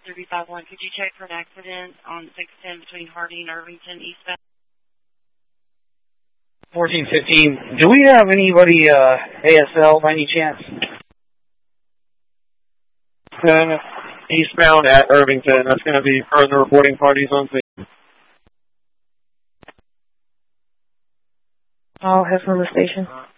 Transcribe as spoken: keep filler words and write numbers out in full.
three five one, could you check for an accident on six ten between Harding and Irvington eastbound? fourteen fifteen, do we have anybody uh, A S L by any chance? ten eastbound at Irvington. That's going to be further reporting parties on scene. I'll have from the station.